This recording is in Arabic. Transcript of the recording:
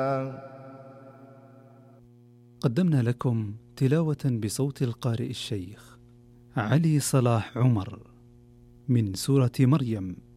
قدمنا لكم تلاوة بصوت القارئ الشيخ علي صلاح عمر من سورة مريم